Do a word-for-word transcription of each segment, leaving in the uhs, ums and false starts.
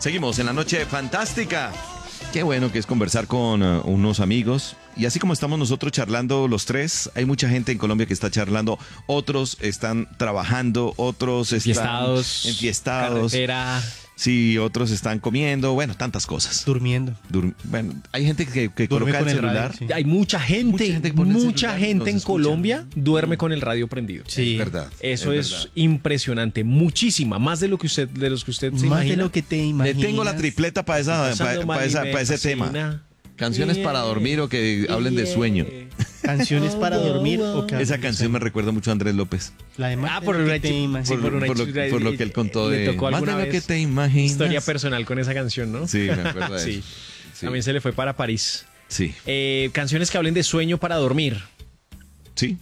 Seguimos en la noche fantástica. Qué bueno que es conversar con uh, unos amigos. Y así como estamos nosotros charlando los tres, hay mucha gente en Colombia que está charlando. Otros están trabajando, otros Enfiestados, están enfiestados. Carretera. Sí, otros están comiendo, bueno, tantas cosas. Durmiendo. Dur- bueno, hay gente que, que Duerme coloca el con el celular. radio, sí. Hay mucha gente, Mucha gente que pone el mucha celular y gente nos en escucha. Colombia duerme con el radio prendido. Sí. Es verdad. Eso es, verdad. impresionante, muchísima, más de lo que usted, de los que usted se Más imagina. de lo que te Le imaginas. tengo la tripleta para esa, Pasando para mal y esa, me para ese tema. fascina. Canciones para dormir o que hablen de sueño. Canciones para dormir o que Esa canción me recuerda mucho a Andrés López. La de más Ah, de por lo que una te chi- imaginas. sí, Por, por una por lo, historia- por lo que él contó le de tocó más de alguna lo que vez te imaginas. Historia personal con esa canción, ¿no? Sí, me acuerdo de Sí. eso. Sí. También se le fue para París. Sí, Eh, canciones que hablen de sueño para dormir. sí.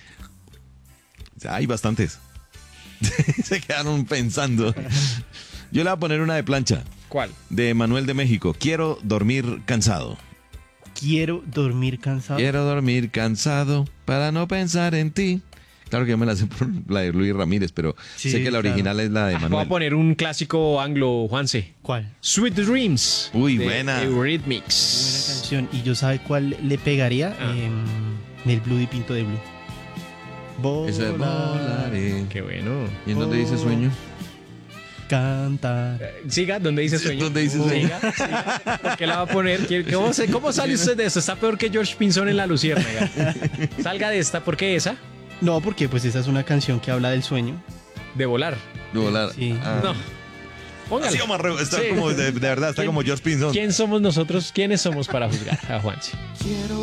Hay bastantes. Se quedaron pensando. Yo le voy a poner una de plancha, ¿Cuál? de Manuel de México. Quiero dormir cansado. Quiero dormir cansado. Quiero dormir cansado para no pensar en ti. Claro que yo me la sé por la de Luis Ramírez, pero Sí, sé que la claro. original es la de Voy a Manuel. poner un clásico anglo, Juanse. ¿Cuál? Sweet Dreams. Uy, de buena. Buena Eurythmics. canción. ¿Y yo sabe cuál le pegaría? Ah. Em, el Blue y Pinto de Blue. Volar, Esa de volaré. Qué bueno. ¿Y en dónde dice sueño? cantar. Eh, Siga, ¿dónde dice sueño? ¿Dónde dice sueño? Siga, siga. ¿Por qué la va a poner? ¿Quiere- ¿Cómo, se- ¿Cómo sale usted de esto? Está peor que George Pinzón en La Luciérnaga. Salga de esta. ¿Por qué esa? No, porque pues esa es una canción que habla del sueño. De volar. De volar. Sí. Ah. No. Póngale. Así, Omar, está Sí. como de, de verdad, está ¿Quién- como George Pinzón. ¿Quién somos nosotros? ¿Quiénes somos para juzgar a Juanse?